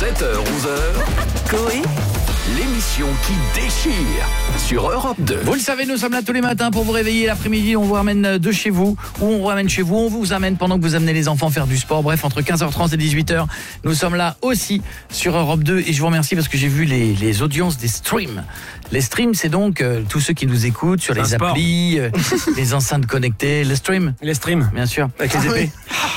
7h-11h, Coé, l'émission qui déchire sur Europe 2. Vous le savez, nous sommes là tous les matins pour vous réveiller. L'après-midi, on vous ramène de chez vous ou on vous ramène chez vous. On vous amène pendant que vous amenez les enfants faire du sport. Bref, entre 15h30 et 18h, nous sommes là aussi sur Europe 2. Et je vous remercie parce que j'ai vu les audiences des streams. Les streams, c'est donc tous ceux qui nous écoutent sur les applis, les enceintes connectées. Les streams, bien sûr. Avec les épées.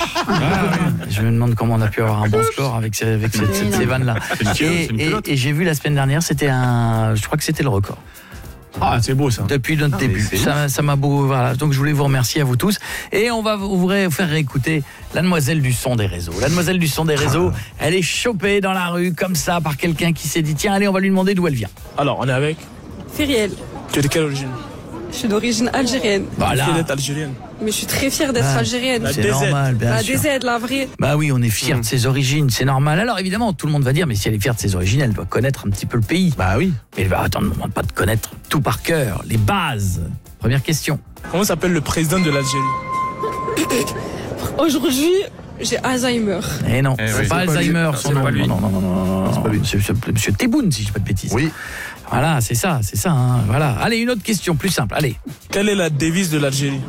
Je me demande comment on a pu avoir un bon score avec ces vannes-là. Et j'ai vu la semaine dernière, je crois que c'était le record. Ah, c'est beau ça. Depuis notre début. Ça m'a beau, voilà. Donc je voulais vous remercier à vous tous. Et on va vous faire réécouter la demoiselle du son des réseaux. La demoiselle du son des réseaux, elle est chopée dans la rue comme ça par quelqu'un qui s'est dit tiens, allez, on va lui demander d'où elle vient. Alors, on est avec. Feriel. Tu es de quelle origine? Je suis d'origine algérienne. Voilà. Tu es d'être algérienne. Mais je suis très fière d'être algérienne. La C'est DZ. normal, bien La sûr. DZ, la vraie. Bah oui, on est fiers de ses origines, c'est normal. Alors évidemment, tout le monde va dire, mais si elle est fière de ses origines, elle doit connaître un petit peu le pays. Bah oui. Mais elle va attendre, on ne pas de connaître tout par cœur, les bases. Première question. Comment s'appelle le président de l'Algérie? Aujourd'hui, j'ai Alzheimer. Eh non, c'est pas Alzheimer, son nom. pas lui. Non. C'est pas lui. Monsieur Tebboune, si je dis pas de bêtises. Oui. Voilà, c'est ça, hein, voilà. Allez, une autre question plus simple, allez. Quelle est la devise de l'Algérie?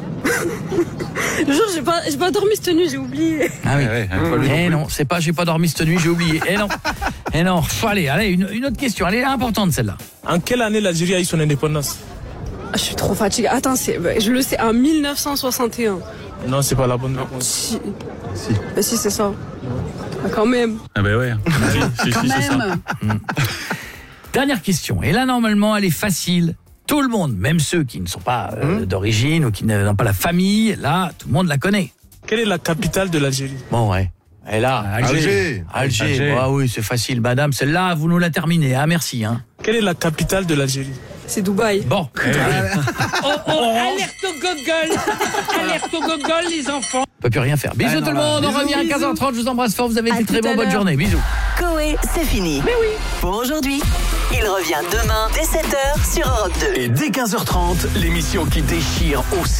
Le jour, j'ai pas dormi cette nuit, j'ai oublié. Ah oui. Non, c'est pas j'ai pas dormi cette nuit, j'ai oublié. Eh non, allez, une autre question, elle est importante celle-là. En quelle année l'Algérie a eu son indépendance? Je suis trop fatiguée. Attends, je le sais, en 1961. Non, c'est pas la bonne réponse. Si. Bah si, c'est ça. Ah, quand même. Ah ben ouais. Si, c'est ça. Dernière question, et là normalement elle est facile. Tout le monde, même ceux qui ne sont pas d'origine ou qui n'ont pas la famille, là, tout le monde la connaît. Quelle est la capitale de l'Algérie? Bon, ouais. Et là, Alger. Ah oui, c'est facile, madame. Celle-là, vous nous la terminez. Ah, merci. Hein. Quelle est la capitale de l'Algérie? C'est Dubaï. Bon. Alerte au gogol. Alerte au gogol, les enfants. On peut plus rien faire. Bisous tout le monde. On revient à 15h30. Je vous embrasse fort. Vous avez été très bon. Bonne journée. Bisous. Coé, c'est fini. Mais oui. Pour aujourd'hui. Il revient demain dès 7h sur Europe 2. Et dès 15h30, l'émission qui déchire aussi.